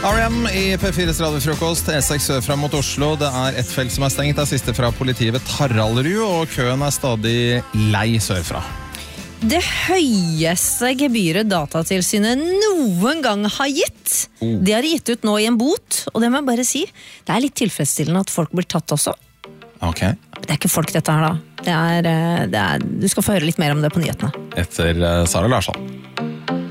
R.E.M. i P4s radiofrokost, E6 sørfra mot Oslo. Det et felt som stengt, det siste fra politiet ved Taraldrud, og køen stadig lei sørfra. Det høyeste gebyret Datatilsynet noen gang har gitt, det har de gitt ut nå i en bot, og det må jeg bare si, det litt tilfredsstillende at folk blir tatt også. Ok. Det ikke folk dette her da. Du skal få høre litt mer om det på nyhetene. Etter Sara Larsson.